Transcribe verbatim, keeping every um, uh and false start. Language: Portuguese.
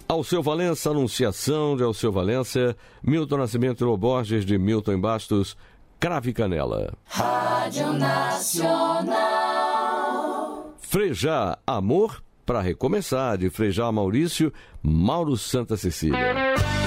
Alceu Valença, Anunciação de Alceu Valença, Milton Nascimento e Lô Borges de Milton em Bastos, Cravo e Canela. Rádio Nacional. Frejá, Amor para Recomeçar, de Frejá Maurício, Mauro Santa Cecília.